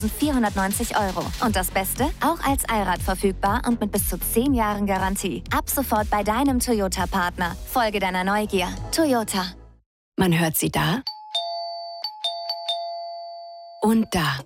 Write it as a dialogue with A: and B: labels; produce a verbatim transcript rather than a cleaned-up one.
A: vierhundertneunzig Euro. Und das Beste? Auch als Allrad verfügbar und mit bis zu zehn Jahren Garantie. Ab sofort bei deinem Toyota-Partner. Folge deiner Neugier. Toyota.
B: Man hört sie da und da.